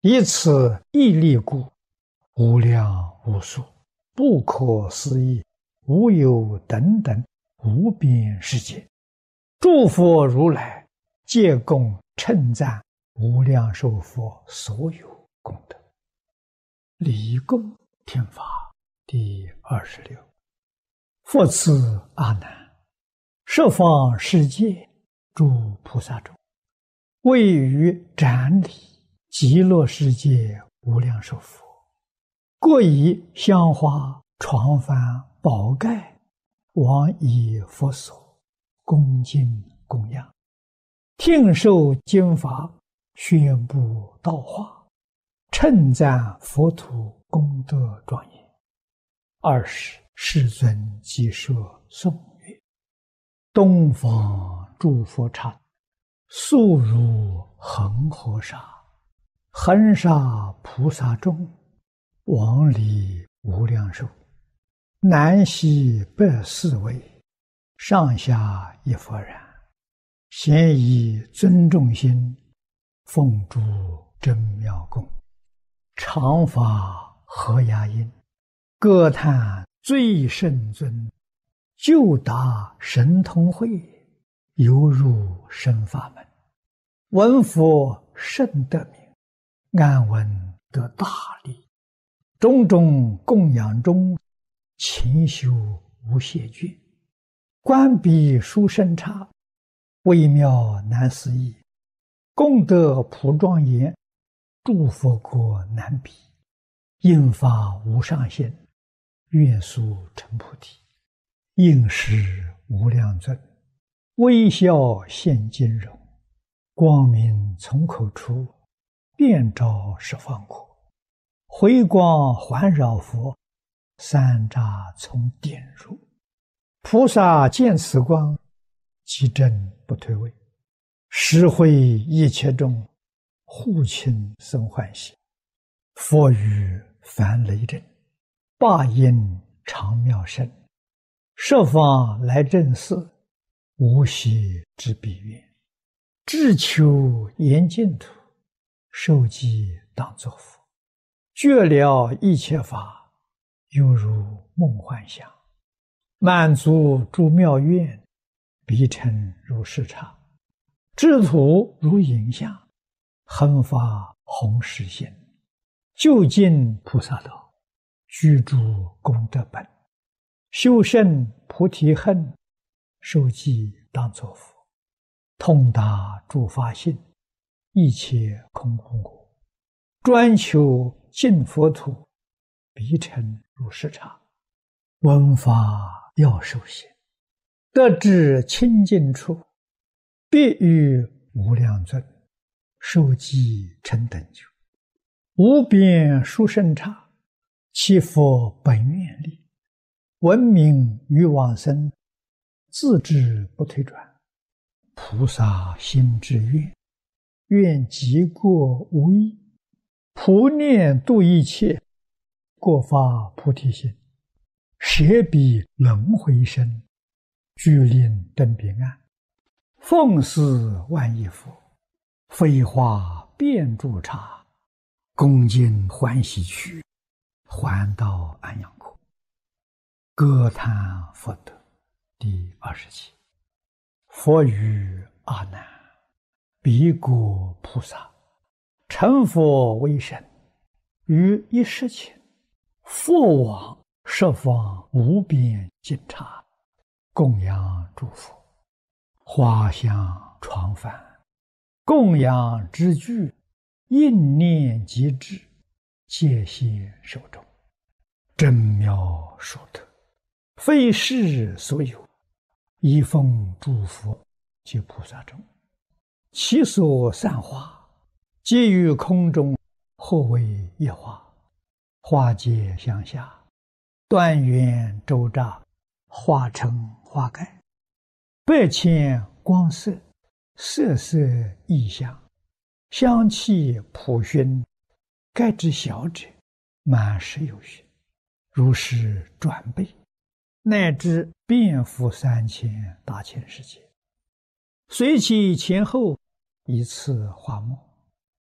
以此毅力故，无量无数、不可思议、无有等等无边世界，诸佛如来皆共称赞无量寿佛所有功德。离供听法第26。复次阿难，十方世界诸菩萨中，位于展礼极乐世界无量寿佛，各以香花、床幡、宝盖往以佛所恭敬供养，听受经法，宣布道化，称赞佛土功德庄严。20世尊即说颂曰：东方诸佛刹，速如恒河沙，恒沙菩萨众，往礼无量寿，南西北四围，上下一佛然，咸以尊重心，奉诸真妙供，常发和雅音，歌叹最胜尊，就达神通会，犹入深法门，闻佛甚得名，安闻得大利，种种供养中，勤修无懈倦，观彼殊胜刹，微妙难思议，功德普庄严，诸佛国难比，应发无上限，愿速成菩提。应时无量尊，微笑现金容，光明从口出，遍照十方国，回光环绕佛，三匝从点入，菩萨见此光，即正不退位，实会一切众，护亲生欢喜。佛语梵雷震，霸音常妙声，十方来正寺，无息之彼愿，志求严净土，受记当作佛，觉了一切法，犹如梦幻想，满足诸妙愿，彼尘如视刹，智土如影像，恒发弘誓心，究竟菩萨道，居住功德本，修胜菩提恨，受记当作佛，通达诸法性，一切空空果，专求净佛土，彼尘如视刹，闻法要受行，得至清净处，必与无量尊，受记成等觉，无边殊胜刹，其佛本愿力，闻名于往生，自知不退转，菩萨心之愿，愿极过无异，普念度一切，过发菩提心，舍彼轮回身，具令登彼岸，奉事万亿佛，飞花遍诸刹，恭敬欢喜去，还到安养国。歌叹佛德第27。佛语阿难，彼国菩萨成佛为身，于一时前，复往十方无边尽刹，供养诸佛，花香床幡，供养之具，应念即至，皆现手中，真妙殊特，非世所有，一奉诸佛及菩萨众，其所散花，皆于空中，或为一花，花皆相下，端圆周匝，化成花盖，百千光色，色色异香，香气普熏，盖之小者，满室有余，如是转倍，乃至遍覆3000大千世界，随其前后，一次花木，